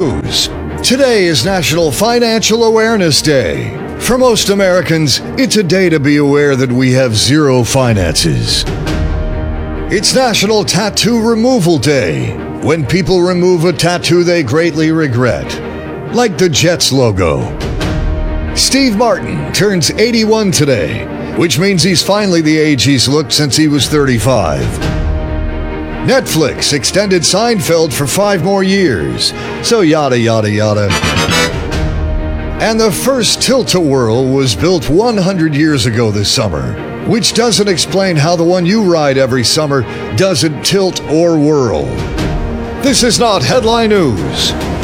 News. Today is National Financial Awareness Day. For most Americans, it's a day to be aware that we have zero finances. It's National Tattoo Removal Day, when people remove a tattoo they greatly regret, like the Jets logo. Steve Martin turns 81 today, which means he's finally the age he's looked since he was 35. Netflix extended Seinfeld for 5 more years, so yada yada yada. And the first tilt-a-whirl was built 100 years ago this summer, which doesn't explain how the one you ride every summer doesn't tilt or whirl. This is not headline news.